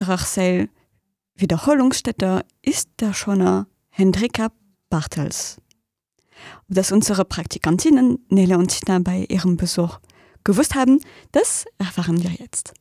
unserer Seil Wiederholungsstätte ist der Schoner Hendrika Bartels. Ob das unsere Praktikantinnen Nele und Tina bei ihrem Besuch gewusst haben, das erfahren wir jetzt.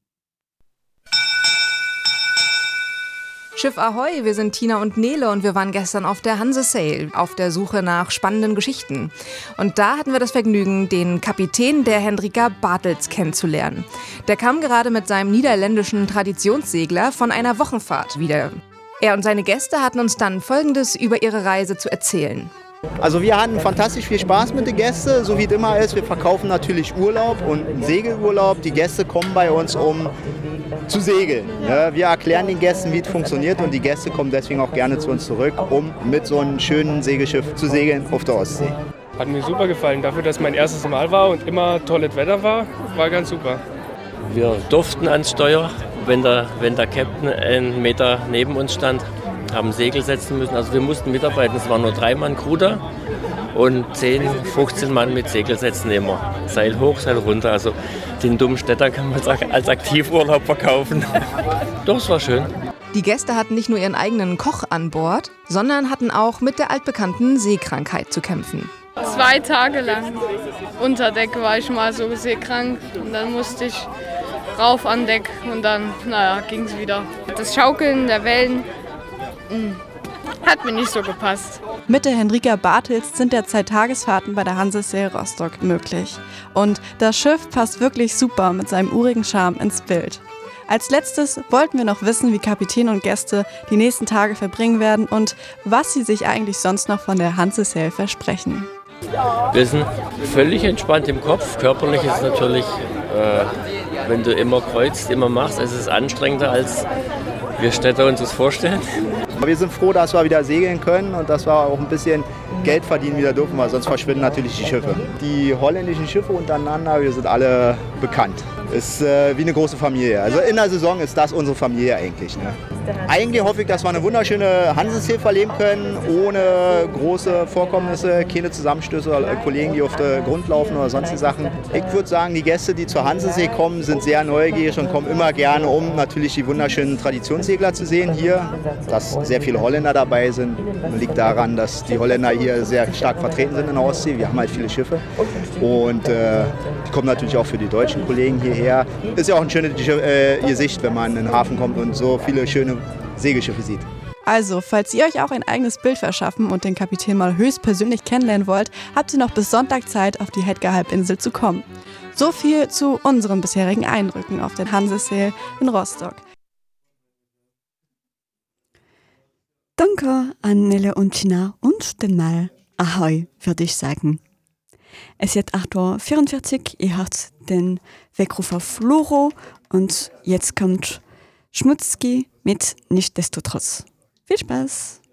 Schiff Ahoi, wir sind Tina und Nele und wir waren gestern auf der Hanse-Sail auf der Suche nach spannenden Geschichten. Und da hatten wir das Vergnügen, den Kapitän der Hendrika Bartels kennenzulernen. Der kam gerade mit seinem niederländischen Traditionssegler von einer Wochenfahrt wieder. Er und seine Gäste hatten uns dann Folgendes über ihre Reise zu erzählen. Also wir hatten fantastisch viel Spaß mit den Gästen, so wie es immer ist. Wir verkaufen natürlich Urlaub und Segelurlaub. Die Gäste kommen bei uns, um zu segeln. Wir erklären den Gästen, wie es funktioniert und die Gäste kommen deswegen auch gerne zu uns zurück, um mit so einem schönen Segelschiff zu segeln auf der Ostsee. Hat mir super gefallen, dafür, dass mein erstes Mal war und immer tolles Wetter war ganz super. Wir durften ans Steuer, wenn der Captain einen Meter neben uns stand, haben Segel setzen müssen. Also wir mussten mitarbeiten, es waren nur 3 Mann Crew da und 10, 15 Mann mit Segel setzen immer. Seil hoch, Seil runter. Also den dummen Städter kann man als Aktivurlaub verkaufen. Doch, es war schön. Die Gäste hatten nicht nur ihren eigenen Koch an Bord, sondern hatten auch mit der altbekannten Seekrankheit zu kämpfen. 2 Tage lang unter Deck war ich mal so seekrank und dann musste ich rauf an Deck und dann, ging es wieder. Das Schaukeln der Wellen hat mir nicht so gepasst. Mit der Hendrika Bartels sind derzeit Tagesfahrten bei der Hanse-Sail Rostock möglich. Und das Schiff passt wirklich super mit seinem urigen Charme ins Bild. Als letztes wollten wir noch wissen, wie Kapitän und Gäste die nächsten Tage verbringen werden und was sie sich eigentlich sonst noch von der Hanse-Sail versprechen. Wir sind völlig entspannt im Kopf. Körperlich ist natürlich, wenn du immer kreuzt, immer machst, es ist anstrengender, als wir Städter uns das vorstellen. Wir sind froh, dass wir wieder segeln können und dass wir auch ein bisschen Geld verdienen wieder dürfen, weil sonst verschwinden natürlich die Schiffe. Die holländischen Schiffe untereinander, wir sind alle bekannt. Ist wie eine große Familie. Also in der Saison ist das unsere Familie eigentlich. Ne? Eigentlich hoffe ich, dass wir eine wunderschöne Hanse-Sail verleben können, ohne große Vorkommnisse, keine Zusammenstöße oder Kollegen, die auf den Grund laufen oder sonstige Sachen. Ich würde sagen, die Gäste, die zur Hanse-Sail kommen, sind sehr neugierig und kommen immer gerne, um natürlich die wunderschönen Traditionssegler zu sehen hier. Dass sehr viele Holländer dabei sind, liegt daran, dass die Holländer hier sehr stark vertreten sind in der Ostsee. Wir haben halt viele Schiffe und die kommen natürlich auch für die deutschen Kollegen hierher. Ist ja auch ein schönes Gesicht, wenn man in den Hafen kommt und so viele schöne Segelschiffe sieht. Also, falls ihr euch auch ein eigenes Bild verschaffen und den Kapitän mal höchstpersönlich kennenlernen wollt, habt ihr noch bis Sonntag Zeit, auf die Hedger-Halbinsel zu kommen. So viel zu unseren bisherigen Eindrücken auf der Hanse-Sail in Rostock. Danke an Nele und Tina und den Mal Ahoi, würde ich sagen. Es ist 8:44 Uhr, ihr hört den Weckrufer Floro und jetzt kommt Schmutzki mit Nichtsdestotrotz. Viel Spaß!